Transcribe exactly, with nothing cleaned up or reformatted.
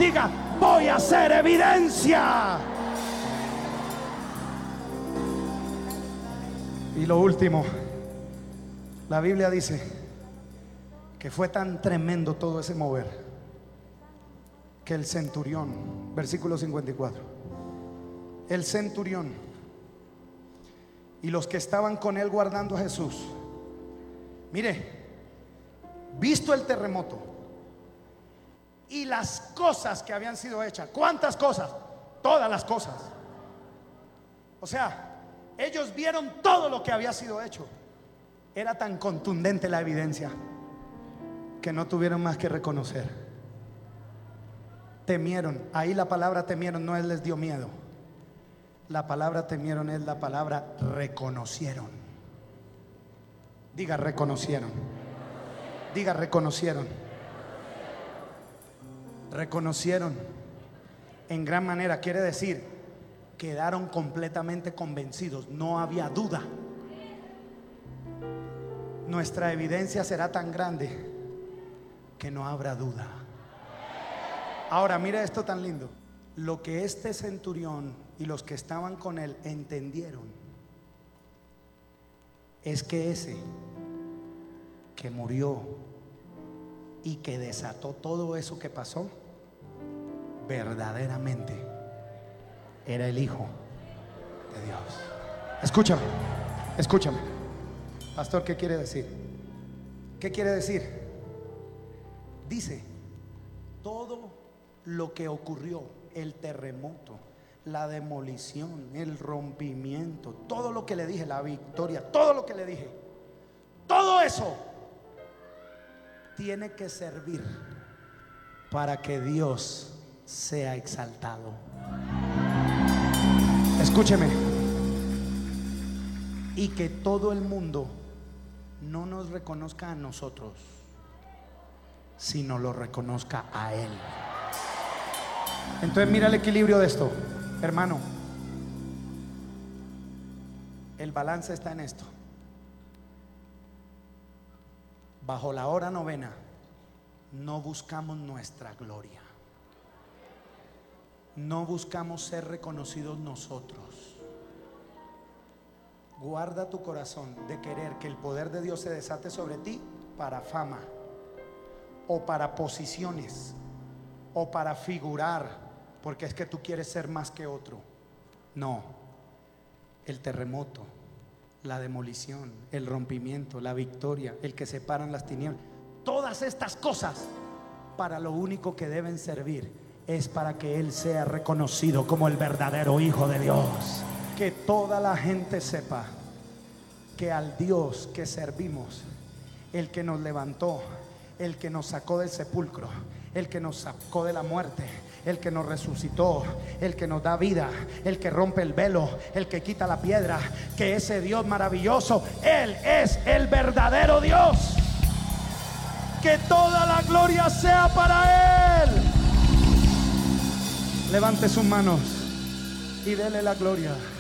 diga: voy a hacer evidencia. Y lo último, la Biblia dice que fue tan tremendo todo ese mover que el centurión, versículo cincuenta y cuatro, el centurión y los que estaban con él guardando a Jesús, mire, visto el terremoto y las cosas que habían sido hechas. ¿Cuántas cosas? Todas las cosas. O sea, ellos vieron todo lo que había sido hecho. Era tan contundente la evidencia que no tuvieron más que reconocer. Temieron. Ahí la palabra temieron no es les dio miedo. La palabra temieron es la palabra reconocieron. Diga reconocieron. Diga reconocieron. Reconocieron en gran manera. Quiere decir, quedaron completamente convencidos. No había duda. Nuestra evidencia será tan grande que no habrá duda. Ahora mire esto tan lindo. Lo que este centurión y los que estaban con él entendieron es que ese que murió y que desató todo eso que pasó verdaderamente era el Hijo de Dios. Escúchame, escúchame, pastor, ¿qué quiere decir? ¿Qué quiere decir? Dice, todo lo que ocurrió, el terremoto, la demolición, el rompimiento, todo lo que le dije, la victoria, todo lo que le dije, todo eso tiene que servir para que Dios sea exaltado. Escúcheme. Y que todo el mundo no nos reconozca a nosotros, sino lo reconozca a Él. Entonces mira el equilibrio de esto, hermano. El balance está en esto. Bajo la hora novena no buscamos nuestra gloria, no buscamos ser reconocidos nosotros. Guarda tu corazón de querer que el poder de Dios se desate sobre ti para fama o para posiciones o para figurar, porque es que tú quieres ser más que otro. No, el terremoto, la demolición, el rompimiento, la victoria, el que separan las tinieblas, todas estas cosas para lo único que deben servir es para que Él sea reconocido como el verdadero Hijo de Dios. Que toda la gente sepa que al Dios que servimos, el que nos levantó, el que nos sacó del sepulcro, el que nos sacó de la muerte, el que nos resucitó, el que nos da vida, el que rompe el velo, el que quita la piedra, que ese Dios maravilloso, Él es el verdadero Dios. Que toda la gloria sea para Él. Levante sus manos y dele la gloria.